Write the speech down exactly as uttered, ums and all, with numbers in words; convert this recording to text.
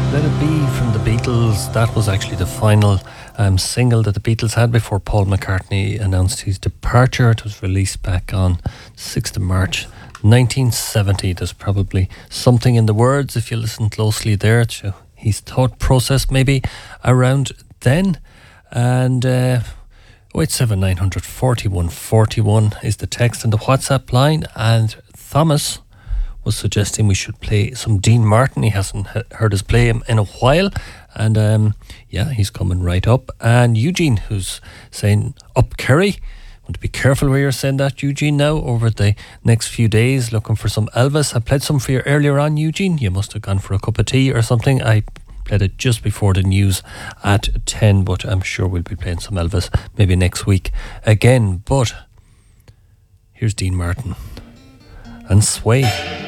Let It Be from the Beatles. That was actually the final um, single that the Beatles had before Paul McCartney announced his departure. It was released back on sixth of March nineteen seventy. There's probably something in the words, if you listen closely there, to his thought process maybe around then. And uh, oh eight seven nine hundred forty-one forty-one is the text and the WhatsApp line. And Thomas was suggesting we should play some Dean Martin. He hasn't he- heard us play him in a while, and um, yeah, he's coming right up. And Eugene, who's saying up Kerry. Want to be careful where you're saying that, Eugene, now over the next few days, looking for some Elvis. I played some for you earlier on, Eugene. You must have gone for a cup of tea or something. I played it just before the news at ten, but I'm sure we'll be playing some Elvis maybe next week again. But here's Dean Martin and Sway.